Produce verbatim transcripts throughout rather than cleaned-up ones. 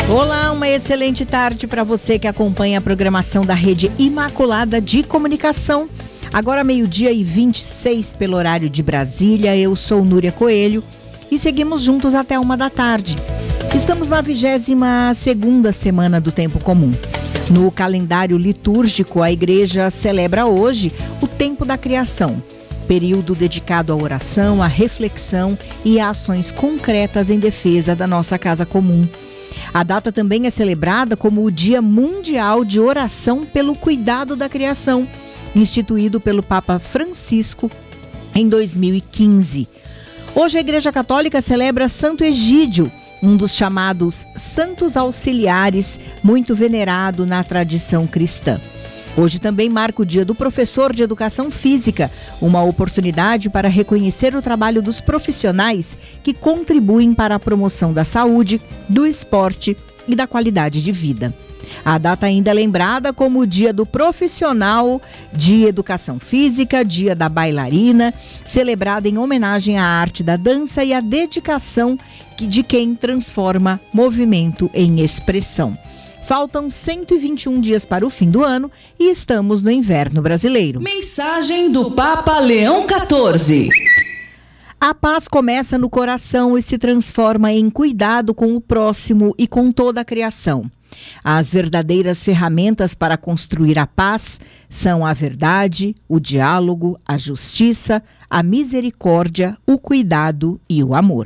Olá, uma excelente tarde para você que acompanha a programação da Rede Imaculada de Comunicação. Agora meio-dia e vinte e seis pelo horário de Brasília. Eu sou Núria Coelho e seguimos juntos até uma da tarde. Estamos na vigésima segunda semana do Tempo Comum. No calendário litúrgico, a igreja celebra hoje o Tempo da Criação, período dedicado à oração, à reflexão e a ações concretas em defesa da nossa casa comum. A data também é celebrada como o Dia Mundial de Oração pelo Cuidado da Criação, instituído pelo Papa Francisco em dois mil e quinze. Hoje a Igreja Católica celebra Santo Egídio, um dos chamados Santos Auxiliares, muito venerado na tradição cristã. Hoje também marca o Dia do Professor de Educação Física, uma oportunidade para reconhecer o trabalho dos profissionais que contribuem para a promoção da saúde, do esporte e da qualidade de vida. A data ainda é lembrada como o Dia do Profissional de Educação Física, Dia da Bailarina, celebrada em homenagem à arte da dança e à dedicação de quem transforma movimento em expressão. Faltam cento e vinte e um dias para o fim do ano e estamos no inverno brasileiro. Mensagem do Papa Leão quatorze. A paz começa no coração e se transforma em cuidado com o próximo e com toda a criação. As verdadeiras ferramentas para construir a paz são a verdade, o diálogo, a justiça, a misericórdia, o cuidado e o amor.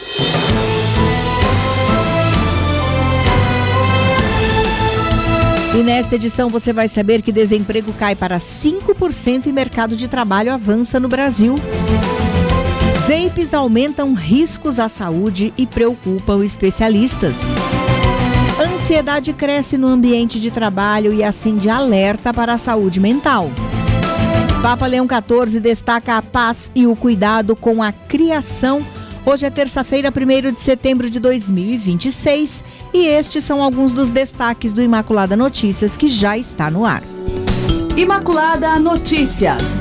E nesta edição você vai saber que desemprego cai para cinco por cento e mercado de trabalho avança no Brasil. Vapes aumentam riscos à saúde e preocupam especialistas. Ansiedade cresce no ambiente de trabalho e acende alerta para a saúde mental. Papa Leão quatorze destaca a paz e o cuidado com a criação. Hoje é terça-feira, primeiro de setembro de dois mil e vinte e seis, e estes são alguns dos destaques do Imaculada Notícias, que já está no ar. Imaculada Notícias.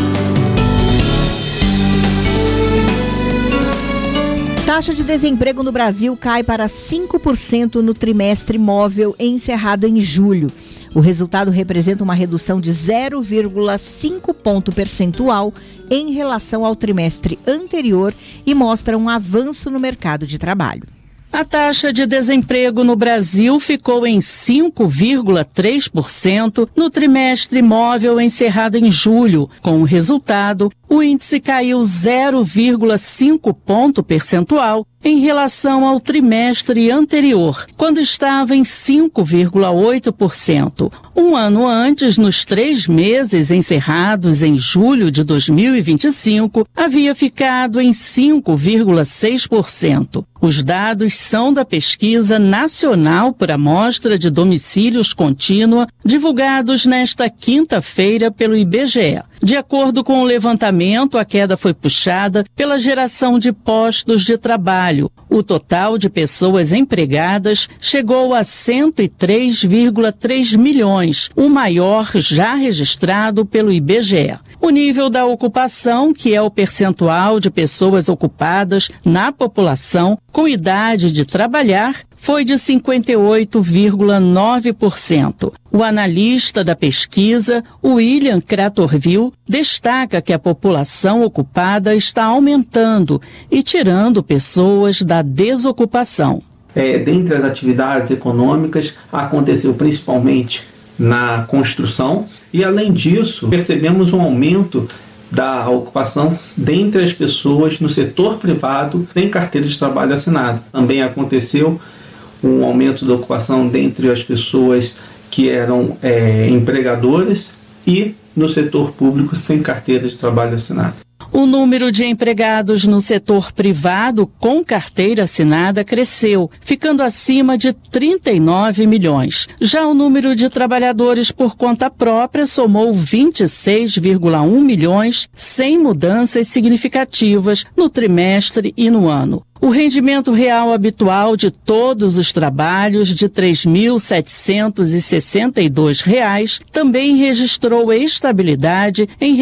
Taxa de desemprego no Brasil cai para cinco por cento no trimestre móvel encerrado em julho. O resultado representa uma redução de zero vírgula cinco ponto percentual em relação ao trimestre anterior e mostra um avanço no mercado de trabalho. A taxa de desemprego no Brasil ficou em cinco vírgula três por cento no trimestre móvel encerrado em julho. Com o resultado, o índice caiu zero vírgula cinco ponto percentual em relação ao trimestre anterior, quando estava em cinco vírgula oito por cento. Um ano antes, nos três meses encerrados em julho de dois mil e vinte e cinco, havia ficado em cinco vírgula seis por cento. Os dados são da Pesquisa Nacional por Amostra de Domicílios Contínua, divulgados nesta quinta-feira pelo I B G E. De acordo com o levantamento, a queda foi puxada pela geração de postos de trabalho. O total de pessoas empregadas chegou a cento e três vírgula três milhões, o maior já registrado pelo I B G E. O nível da ocupação, que é o percentual de pessoas ocupadas na população com idade de trabalhar, foi de cinquenta e oito vírgula nove por cento. O analista da pesquisa, William Cratorville, destaca que a população ocupada está aumentando e tirando pessoas da desocupação. É, dentre as atividades econômicas, aconteceu principalmente na construção e, além disso, percebemos um aumento da ocupação dentre as pessoas no setor privado sem carteira de trabalho assinada. Também aconteceu um aumento da ocupação dentre as pessoas que eram é, empregadores e no setor público sem carteira de trabalho assinada. O número de empregados no setor privado com carteira assinada cresceu, ficando acima de trinta e nove milhões. Já o número de trabalhadores por conta própria somou vinte e seis vírgula um milhões, sem mudanças significativas no trimestre e no ano. O rendimento real habitual de todos os trabalhos, de três mil setecentos e sessenta e dois reais, também registrou estabilidade em